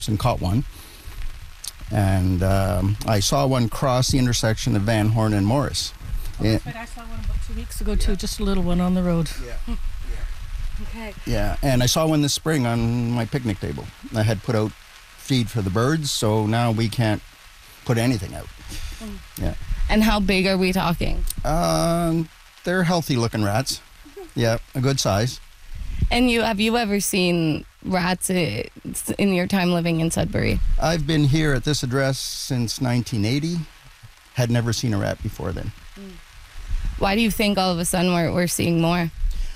and caught one. And I saw one cross the intersection of Van Horn and Morris. That's right. I saw one about 2 weeks ago too, just a little one on the road. Yeah. Okay. Yeah, and I saw one this spring on my picnic table. I had put out feed for the birds, so now we can't put anything out. Yeah. And how big are we talking? They're healthy-looking rats. Yeah, a good size. And have you ever seen rats in your time living in Sudbury? I've been here at this address since 1980. Had never seen a rat before then. Why do you think all of a sudden we're seeing more?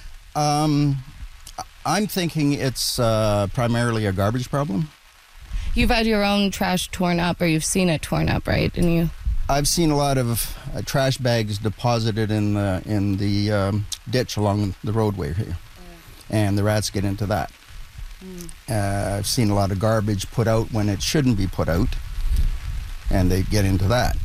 I'm thinking it's primarily a garbage problem. You've had your own trash torn up, or you've seen it torn up, right? I've seen a lot of trash bags deposited in the ditch along the roadway here, and the rats get into that. I've seen a lot of garbage put out when it shouldn't be put out, and they get into that.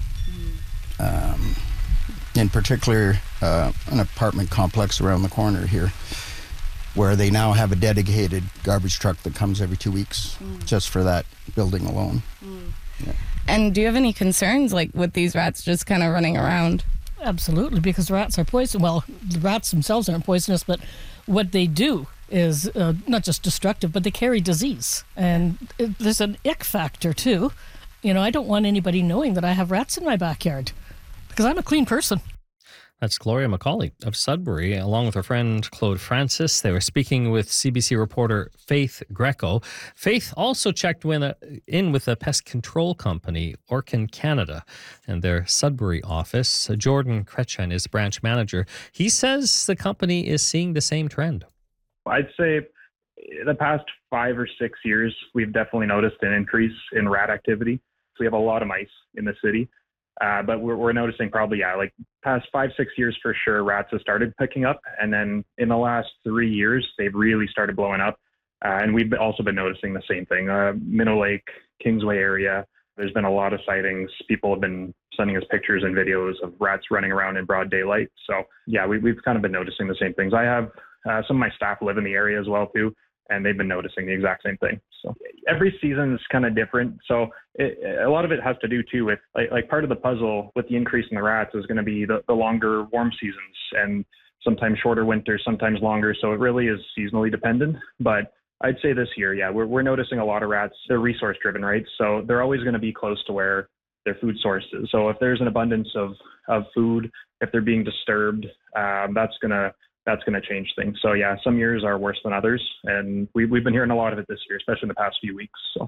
In particular, an apartment complex around the corner here, where they now have a dedicated garbage truck that comes every 2 weeks just for that building alone. Yeah. And do you have any concerns with these rats just kind of running around? Absolutely, because rats are poison. Well, the rats themselves aren't poisonous, but what they do is not just destructive, but they carry disease. And there's an ick factor too. I don't want anybody knowing that I have rats in my backyard because I'm a clean person. That's Gloria McCauley of Sudbury, along with her friend Claude Francis. They were speaking with CBC reporter Faith Greco. Faith also checked in with a pest control company, Orkin Canada, and their Sudbury office. Jordan Kretchen is branch manager. He says the company is seeing the same trend. I'd say the past 5 or 6 years, we've definitely noticed an increase in rat activity. So we have a lot of mice in the city. But we're noticing probably, past 5-6 years for sure, rats have started picking up. And then in the last 3 years, they've really started blowing up. And we've also been noticing the same thing. Minnow Lake, Kingsway area, there's been a lot of sightings. People have been sending us pictures and videos of rats running around in broad daylight. So, yeah, we've kind of been noticing the same things. I have some of my staff live in the area as well, too, and they've been noticing the exact same thing. So every season is kind of different. So a lot of it has to do too with like part of the puzzle with the increase in the rats is going to be the longer warm seasons and sometimes shorter winters, sometimes longer. So it really is seasonally dependent. But I'd say this year, yeah, we're noticing a lot of rats. They're resource driven, right? So they're always going to be close to where their food source is. So if there's an abundance of food, if they're being disturbed, that's going to change things. So yeah, some years are worse than others, and we've been hearing a lot of it this year, especially in the past few weeks. So.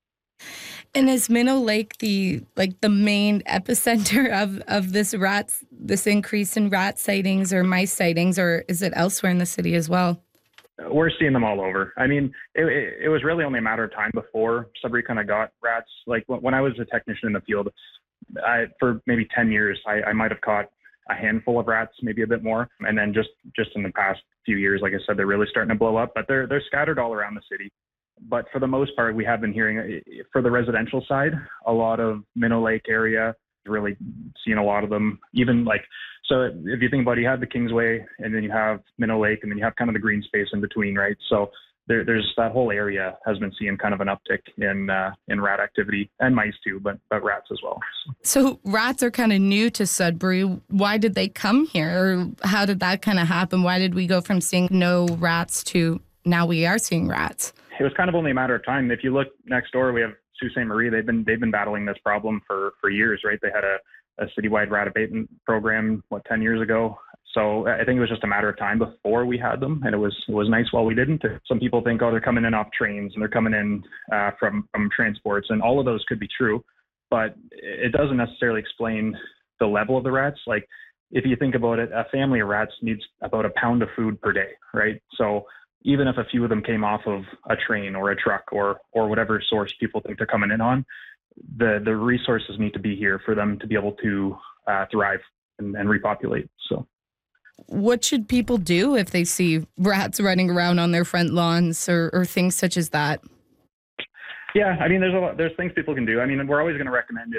And is Minnow Lake the main epicenter of this increase in rat sightings or mice sightings, or is it elsewhere in the city as well? We're seeing them all over. I mean, it was really only a matter of time before Sudbury kind of got rats. Like when I was a technician in the field, for maybe 10 years, I might have caught a handful of rats, maybe a bit more. And then just in the past few years, like I said, they're really starting to blow up, but they're scattered all around the city. But for the most part, we have been hearing for the residential side, a lot of Minnow Lake area, really seeing a lot of them. Even so if you think about it, you have the Kingsway and then you have Minnow Lake and then you have kind of the green space in between, right? So there's that whole area has been seeing kind of an uptick in rat activity and mice too, but rats as well. So rats are kind of new to Sudbury. Why did they come here? Or how did that kind of happen? Why did we go from seeing no rats to now we are seeing rats? It was kind of only a matter of time. If you look next door, we have Sault Ste. Marie. They've been battling this problem for years, right? They had a citywide rat abatement program, 10 years ago. So I think it was just a matter of time before we had them, and it was nice while we didn't. Some people think, they're coming in off trains and they're coming in from transports, and all of those could be true, but it doesn't necessarily explain the level of the rats. Like if you think about it, a family of rats needs about a pound of food per day, right? So even if a few of them came off of a train or a truck or whatever source people think they're coming in on, the resources need to be here for them to be able to thrive and repopulate. So. What should people do if they see rats running around on their front lawns or things such as that? Yeah, I mean, there's things people can do. I mean, we're always going to recommend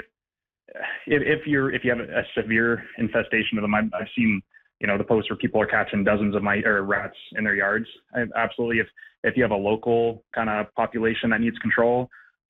if you have a severe infestation of them. I've seen the posts where people are catching dozens of mice or rats in their yards. Absolutely, if you have a local kind of population that needs control,